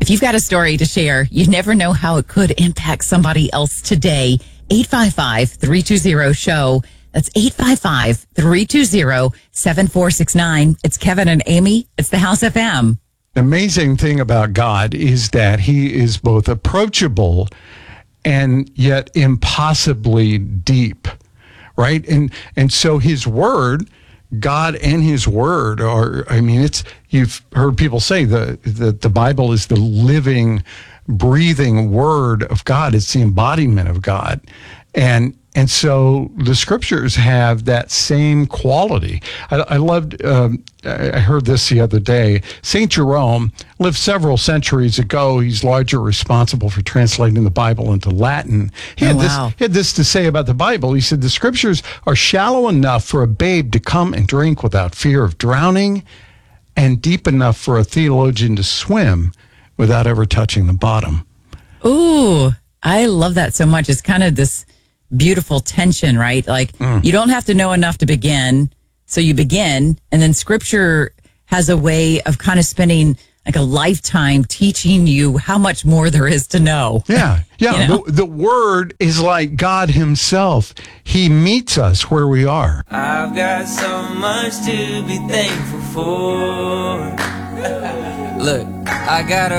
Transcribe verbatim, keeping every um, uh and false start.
If you've got a story to share, you never know how it could impact somebody else today. eight five five, three two zero, S H O W. That's eight five five, three two zero, seven four six nine. It's Kevin and Amy. It's the House F M. The amazing thing about God is that he is both approachable and yet impossibly deep, right? And and so his word, God and his word are, I mean, it's, you've heard people say that the, the Bible is the living, breathing word of God. It's the embodiment of God. And and so the scriptures have that same quality. I, I loved, um, I heard this the other day. Saint Jerome lived several centuries ago. He's largely responsible for translating the Bible into Latin. He, oh, had, wow. this, he had this to say about the Bible. He said, the scriptures are shallow enough for a babe to come and drink without fear of drowning, and deep enough for a theologian to swim without ever touching the bottom. Ooh, I love that so much. It's kind of this beautiful tension, right? Like mm. you don't have to know enough to begin. So you begin, and then scripture has a way of kind of spending like a lifetime teaching you how much more there is to know. Yeah. Yeah. You know? the, the word is like God himself. He meets us where we are. I've got so much to be thankful for. Look, I got a